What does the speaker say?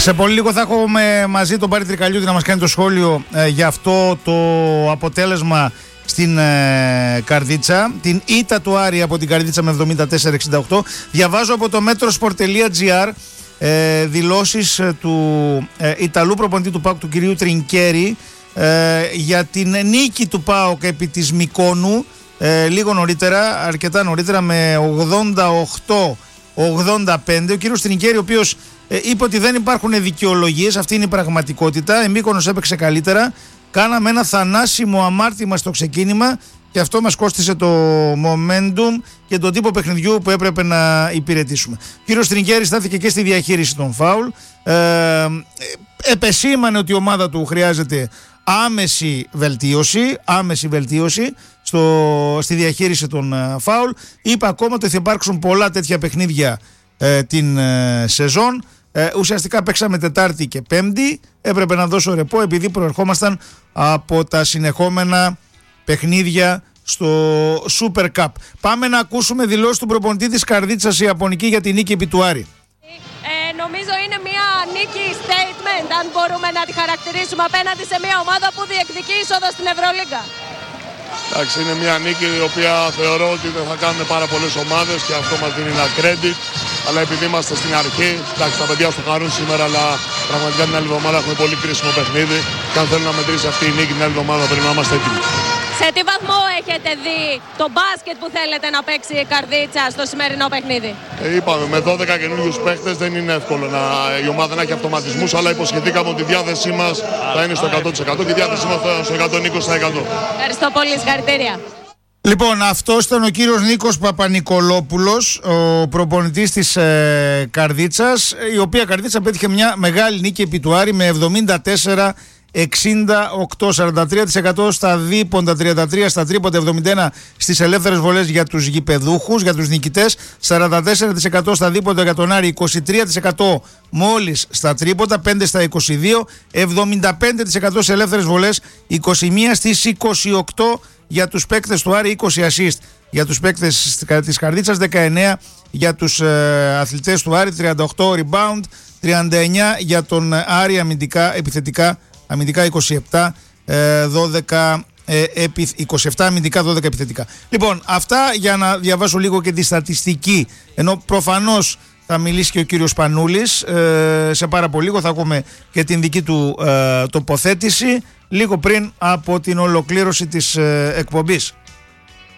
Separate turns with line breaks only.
Σε πολύ λίγο θα έχουμε μαζί τον Πάρη Τρικαλιούτη να μας κάνει το σχόλιο για αυτό το αποτέλεσμα στην Καρδίτσα. Την ήττα του Άρη από την Καρδίτσα με 74-68. Διαβάζω από το metrosport.gr δηλώσεις του Ιταλού προπονητή του ΠΑΟΚ, του κυρίου Τρινκέρι, για την νίκη του ΠΑΟΚ επί της Μικόνου λίγο νωρίτερα, αρκετά νωρίτερα, με 88-85. Ο κύριος Τρινκέρι, ο οποίος είπε ότι δεν υπάρχουν δικαιολογίες, αυτή είναι η πραγματικότητα. Η Μύκονος έπαιξε καλύτερα. Κάναμε ένα θανάσιμο αμάρτημα στο ξεκίνημα και αυτό μας κόστισε το momentum και τον τύπο παιχνιδιού που έπρεπε να υπηρετήσουμε. Ο κύριος Τρινκέρι στάθηκε και στη διαχείριση των φάουλ. Επεσήμανε ότι η ομάδα του χρειάζεται άμεση βελτίωση στη διαχείριση των φάουλ. Είπε ακόμα ότι θα υπάρξουν πολλά τέτοια παιχνίδια την σεζόν. Ουσιαστικά παίξαμε Τετάρτη και Πέμπτη. Έπρεπε να δώσω ρεπό επειδή προερχόμασταν από τα συνεχόμενα παιχνίδια στο Super Cup. Πάμε να ακούσουμε δηλώσεις του προπονητή της Καρδίτσας η Ιαπωνική για την νίκη επί του Άρη.
Νομίζω είναι μια νίκη statement, αν μπορούμε να τη χαρακτηρίσουμε, απέναντι σε μια ομάδα που διεκδικεί είσοδο στην Ευρωλίγκα.
Εντάξει, είναι μια νίκη η οποία θεωρώ ότι δεν θα κάνουν πάρα πολλές ομάδες και αυτό μας δίνει ένα credit. Αλλά επειδή είμαστε στην αρχή, εντάξει, τα παιδιά στο χαρούν σήμερα, αλλά πραγματικά την άλλη εβδομάδα έχουμε πολύ κρίσιμο παιχνίδι. Και αν θέλουν να μετρήσει αυτή η νίκη την άλλη εβδομάδα, πρέπει να είμαστε έτοιμοι.
Σε τι βαθμό έχετε δει το μπάσκετ που θέλετε να παίξει η Καρδίτσα στο σημερινό παιχνίδι?
Είπαμε, με 12 καινούριους παίχτες δεν είναι εύκολο η ομάδα να έχει αυτοματισμούς, αλλά υποσχεθήκαμε ότι η διάθεσή μας θα είναι στο 100% και η διάθεσή μας θα είναι στο 120%.
Ευχαριστώ πολύ, συγχαρητήρια.
Λοιπόν, αυτός ήταν ο κύριος Νίκος Παπανικολόπουλος, ο προπονητής της Καρδίτσας, η οποία Καρδίτσα πέτυχε μια μεγάλη νίκη επί του Άρη με 74-68, 43% στα δίποντα, 33% στα τρίποτα, 71% στις ελεύθερες βολές για τους γηπεδούχους, για τους νικητές, 44% στα δίποντα για τον Άρη, 23% μόλις στα τρίποτα, 5% στα 22%, 75% σε ελεύθερες βολές, 21% στις 28% για τους παίκτες του Άρη, 20 assist για τους παίκτες της Καρδίτσας, 19 για τους αθλητές του Άρη, 38 rebound, 39 για τον Άρη επιθετικά, αμυντικά 27, 27 αμυντικά, 12 επιθετικά. Λοιπόν, αυτά για να διαβάσω λίγο και τη στατιστική, ενώ προφανώς θα μιλήσει και ο κύριος Πανούλης σε πάρα πολύ λίγο, θα έχουμε και την δική του τοποθέτηση λίγο πριν από την ολοκλήρωση της εκπομπής.